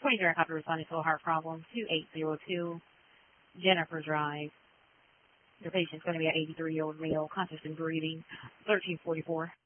23 copy responding to a heart problem, 2802 Jennifer Drive. Your patient's going to be an 83-year-old male, conscious and breathing, 1344.